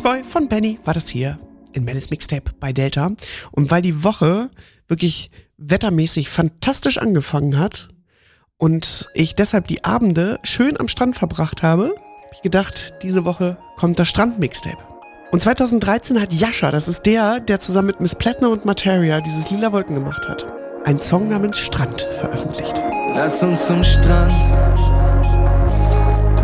Boy von Benny war das hier in Mel's Mixtape bei Delta. Und weil die Woche wirklich wettermäßig fantastisch angefangen hat und ich deshalb die Abende schön am Strand verbracht habe, habe ich gedacht, diese Woche kommt das Strand-Mixtape. Und 2013 hat Jascha, das ist der zusammen mit Miss Plattner und Materia dieses Lila Wolken gemacht hat, einen Song namens Strand veröffentlicht. Lass uns zum Strand,